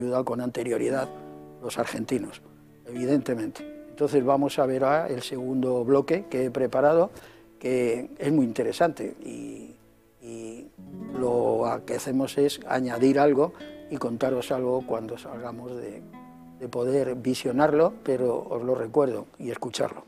ayudado con anterioridad los argentinos, evidentemente. Entonces vamos a ver ahora el segundo bloque que he preparado, que es muy interesante y lo que hacemos es añadir algo y contaros algo cuando salgamos de poder visionarlo, pero os lo recuerdo y escucharlo.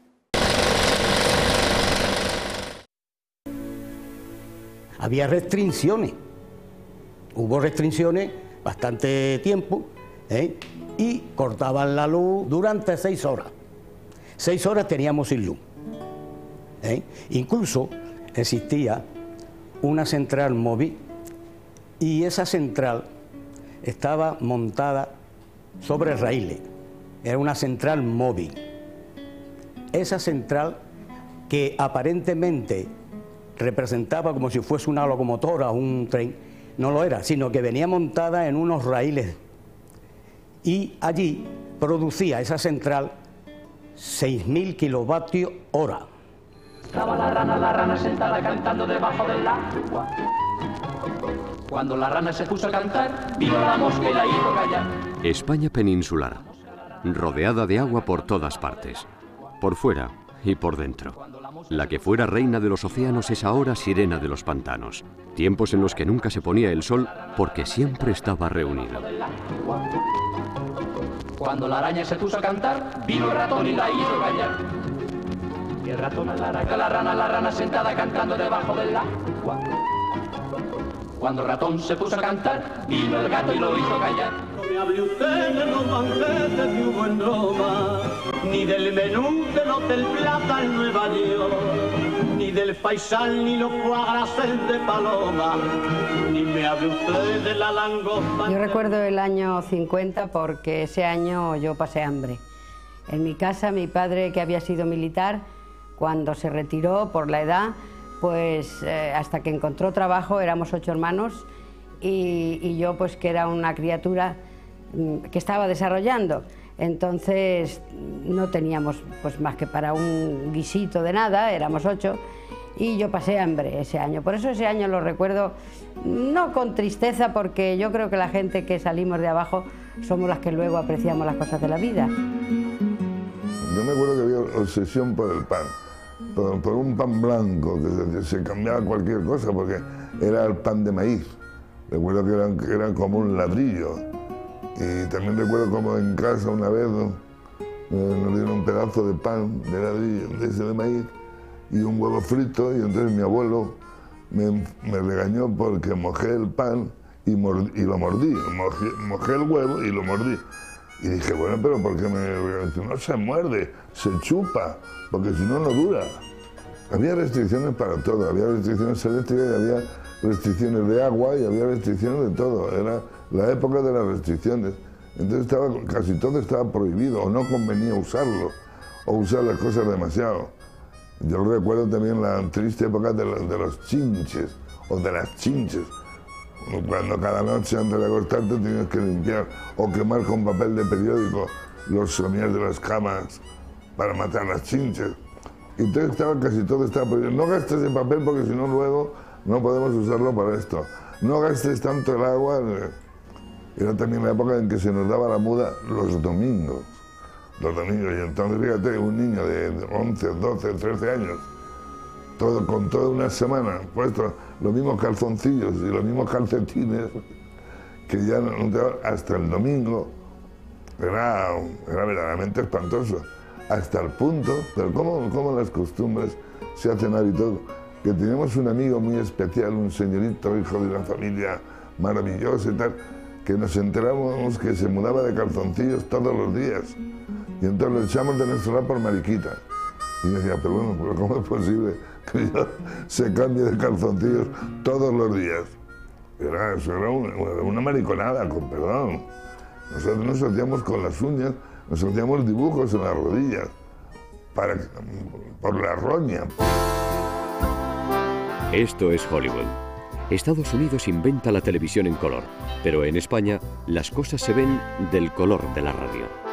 Había restricciones, hubo restricciones bastante tiempo, y cortaban la luz durante 6 horas. 6 horas teníamos sin luz. Incluso existía una central móvil y esa central estaba montada sobre raíles. Era una central móvil. Esa central que aparentemente representaba como si fuese una locomotora o un tren, no lo era, sino que venía montada en unos raíles y allí producía esa central 6.000 kilovatios hora. Estaba la rana sentada cantando debajo del agua. Cuando la rana se puso a cantar, vino la mosca y la hizo callar. España peninsular, rodeada de agua por todas partes, por fuera y por dentro. La que fuera reina de los océanos es ahora sirena de los pantanos. Tiempos en los que nunca se ponía el sol porque siempre estaba reunido. Cuando la araña se puso a cantar, vino el ratón y la hizo callar. Y el ratón a la rana sentada cantando debajo del agua. Cuando el ratón se puso a cantar, vino el gato y lo hizo callar. No me hable usted de los banquetes que hubo en Roma, ni del menú del Hotel Plata en Nueva York, ni del faisán ni los foie gras de paloma, ni me hable usted de la langosta. Yo recuerdo el año 50 porque ese año yo pasé hambre. En mi casa, mi padre, que había sido militar, cuando se retiró por la edad, pues hasta que encontró trabajo, éramos 8 hermanos y yo pues que era una criatura que estaba desarrollando. Entonces no teníamos pues más que para un guisito de nada, éramos 8 y yo pasé hambre ese año. Por eso ese año lo recuerdo no con tristeza, porque yo creo que la gente que salimos de abajo somos las que luego apreciamos las cosas de la vida. Yo me acuerdo que había obsesión por el pan. Por un pan blanco, que se cambiaba cualquier cosa, porque era el pan de maíz. Recuerdo que eran como un ladrillo. Y también recuerdo como en casa una vez nos dieron un pedazo de pan de ladrillo, de ese de maíz, y un huevo frito, y entonces mi abuelo me regañó porque mojé el pan y lo mordí. Mojé el huevo y lo mordí. Y dije, bueno, pero ¿por qué me regañó? No se muerde, se chupa, porque si no, no dura. Había restricciones para todo, había restricciones eléctricas y había restricciones de agua y había restricciones de todo. Era la época de las restricciones. Entonces casi todo estaba prohibido, o no convenía usarlo, o usar las cosas demasiado. Yo recuerdo también la triste época de los chinches, o de las chinches, cuando cada noche antes de acostarte tenías que limpiar o quemar con papel de periódico los somiers de las camas para matar las chinches. Y entonces casi todo estaba prohibido. No gastes el papel porque si no luego no podemos usarlo para esto. No gastes tanto el agua. Era también la época en que se nos daba la muda los domingos. Los domingos. Y entonces fíjate, un niño de 11, 12, 13 años, con toda una semana puesto los mismos calzoncillos y los mismos calcetines, que ya hasta el domingo era verdaderamente espantoso. Hasta el punto, pero cómo las costumbres se hacen hábitos, que teníamos un amigo muy especial, un señorito, hijo de una familia maravillosa y tal, que nos enteramos que se mudaba de calzoncillos todos los días. Y entonces lo echamos de nuestro lado por mariquita. Y decía, pero bueno, ¿pero cómo es posible que yo se cambie de calzoncillos todos los días? Eso era una mariconada, con perdón. Nosotros nos hacíamos con las uñas, nos hacíamos dibujos en las rodillas, por la roña. Esto es Hollywood. Estados Unidos inventa la televisión en color, pero en España las cosas se ven del color de la radio.